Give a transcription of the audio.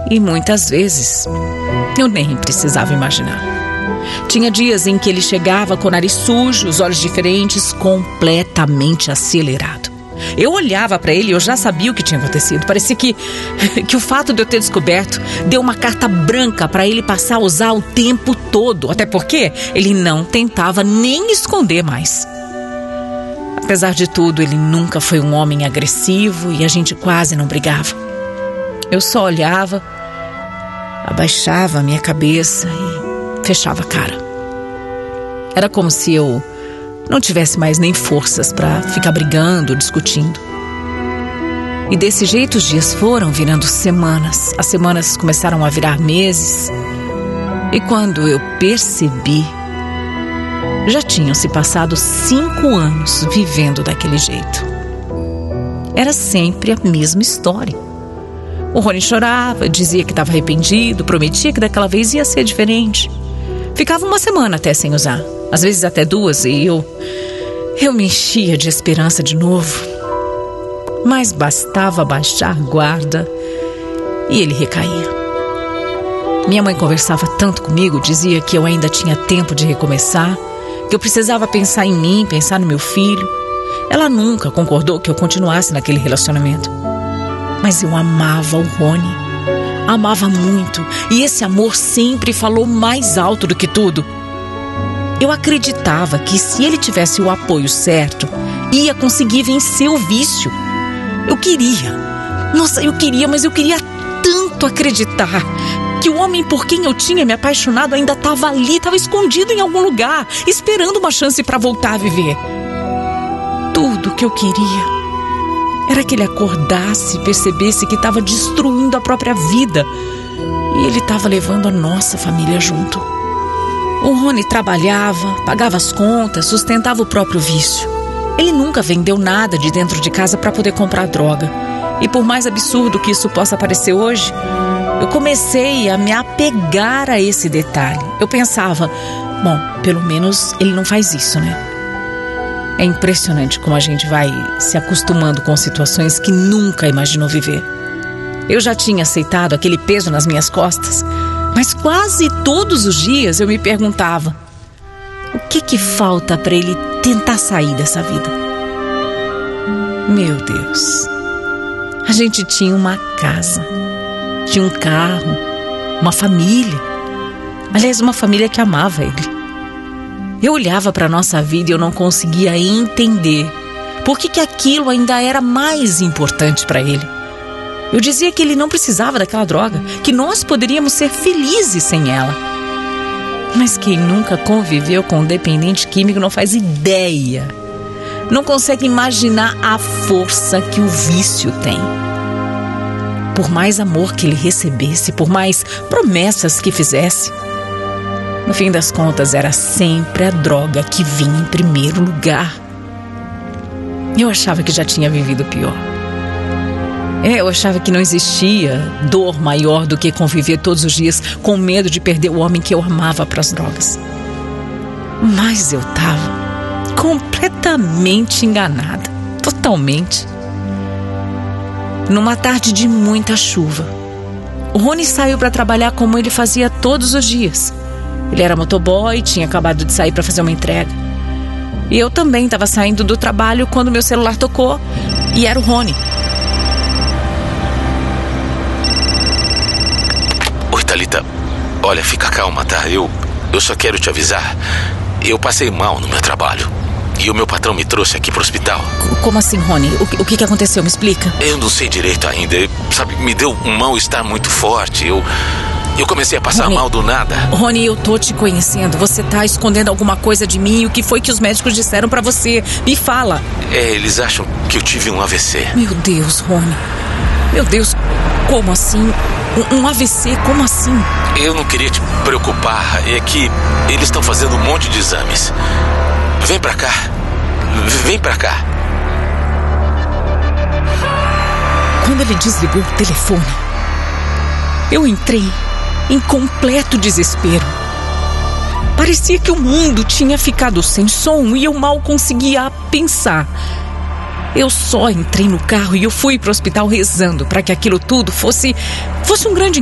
E muitas vezes eu nem precisava imaginar. Tinha dias em que ele chegava com o nariz sujo, os olhos diferentes, completamente acelerado. Eu olhava para ele e eu já sabia o que tinha acontecido. Parecia que o fato de eu ter descoberto deu uma carta branca para ele passar a usar o tempo todo. Até porque ele não tentava nem esconder mais. Apesar de tudo, ele nunca foi um homem agressivo e a gente quase não brigava. Eu só olhava, abaixava a minha cabeça e fechava a cara. Era como se eu não tivesse mais nem forças para ficar brigando, discutindo. E desse jeito os dias foram virando semanas. As semanas começaram a virar meses. E quando eu percebi, já tinham se passado 5 anos vivendo daquele jeito. Era sempre a mesma história. O Rony chorava, dizia que estava arrependido, prometia que daquela vez ia ser diferente. Ficava 1 semana até sem usar, às vezes até 2, e eu me enchia de esperança de novo. Mas bastava baixar a guarda e ele recaía. Minha mãe conversava tanto comigo, dizia que eu ainda tinha tempo de recomeçar, que eu precisava pensar em mim, pensar no meu filho. Ela nunca concordou que eu continuasse naquele relacionamento. Mas eu amava o Rony. Amava muito. E esse amor sempre falou mais alto do que tudo. Eu acreditava que se ele tivesse o apoio certo, ia conseguir vencer o vício. Eu queria. Nossa, eu queria, mas eu queria tanto acreditar que o homem por quem eu tinha me apaixonado ainda estava ali, estava escondido em algum lugar, esperando uma chance para voltar a viver. Tudo que eu queria era que ele acordasse e percebesse que estava destruindo a própria vida. E ele estava levando a nossa família junto. O Rony trabalhava, pagava as contas, sustentava o próprio vício. Ele nunca vendeu nada de dentro de casa para poder comprar droga. E por mais absurdo que isso possa parecer hoje, eu comecei a me apegar a esse detalhe. Eu pensava, bom, pelo menos ele não faz isso, né? É impressionante como a gente vai se acostumando com situações que nunca imaginou viver. Eu já tinha aceitado aquele peso nas minhas costas, mas quase todos os dias eu me perguntava: o que falta para ele tentar sair dessa vida? Meu Deus, a gente tinha uma casa, tinha um carro, uma família. Aliás, uma família que amava ele. Eu olhava para a nossa vida e eu não conseguia entender por que aquilo ainda era mais importante para ele. Eu dizia que ele não precisava daquela droga, que nós poderíamos ser felizes sem ela. Mas quem nunca conviveu com um dependente químico não faz ideia. Não consegue imaginar a força que o vício tem. Por mais amor que ele recebesse, por mais promessas que fizesse, no fim das contas, era sempre a droga que vinha em primeiro lugar. Eu achava que já tinha vivido pior. Eu achava que não existia dor maior do que conviver todos os dias com medo de perder o homem que eu amava para as drogas. Mas eu estava completamente enganada. Totalmente. Numa tarde de muita chuva, o Rony saiu para trabalhar como ele fazia todos os dias. Ele era motoboy, tinha acabado de sair para fazer uma entrega. E eu também estava saindo do trabalho quando meu celular tocou e era o Rony. Oi, Thalita. Olha, fica calma, tá? Eu só quero te avisar. Eu passei mal no meu trabalho. E o meu patrão me trouxe aqui pro hospital. Como assim, Rony? O que aconteceu? Me explica. Eu não sei direito ainda. Sabe, me deu um mal-estar muito forte. Eu comecei a passar Rony, mal do nada. Rony, eu tô te conhecendo. Você tá escondendo alguma coisa de mim? O que foi que os médicos disseram pra você? Me fala. Eles acham que eu tive um AVC. Meu Deus, Rony. Meu Deus, como assim? Um AVC? Como assim? Eu não queria te preocupar. É que eles estão fazendo um monte de exames. Vem pra cá. Vem pra cá. Quando ele desligou o telefone, eu entrei em completo desespero. Parecia que o mundo tinha ficado sem som e eu mal conseguia pensar. Eu só entrei no carro e eu fui pro hospital rezando para que aquilo tudo fosse um grande